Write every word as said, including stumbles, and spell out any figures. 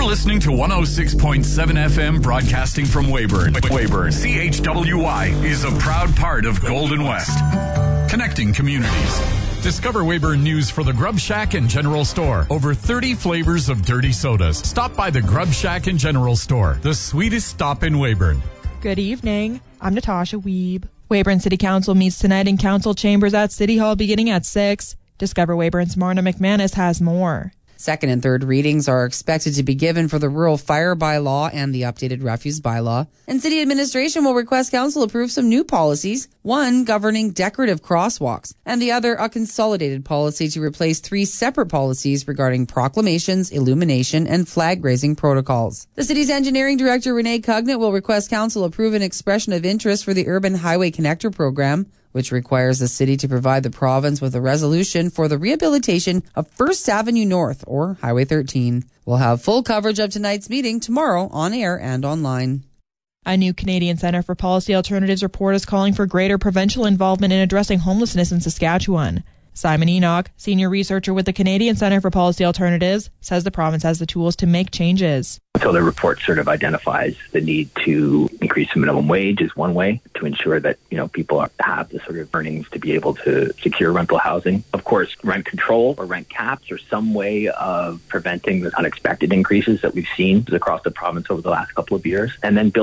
You're listening to one oh six point seven F M broadcasting from Weyburn. Weyburn, C H W Y is a proud part of Golden West. Connecting communities. Discover Weyburn news for the Grub Shack and General Store. Over thirty flavors of dirty sodas. Stop by the Grub Shack and General Store, the sweetest stop in Weyburn. Good evening. I'm Natasha Wiebe. Weyburn City Council meets tonight in council chambers at City Hall beginning at six. Discover Weyburn's Marna McManus has more. Second and third readings are expected to be given for the Rural Fire Bylaw and the updated Refuse Bylaw. And City Administration will request Council approve some new policies, one governing decorative crosswalks, and the other a consolidated policy to replace three separate policies regarding proclamations, illumination, and flag-raising protocols. The City's Engineering Director, Renee Cugnett, will request Council approve an expression of interest for the Urban Highway Connector Program, which requires the city to provide the province with a resolution for the rehabilitation of First Avenue North, or Highway thirteen. We'll have full coverage of tonight's meeting tomorrow on air and online. A new Canadian Centre for Policy Alternatives report is calling for greater provincial involvement in addressing homelessness in Saskatchewan. Simon Enoch, senior researcher with the Canadian Centre for Policy Alternatives, says the province has the tools to make changes. So the report sort of identifies the need to increase the minimum wage is one way to ensure that, you know, people have the sort of earnings to be able to secure rental housing. Of course, rent control or rent caps or some way of preventing the unexpected increases that we've seen across the province over the last couple of years. And then build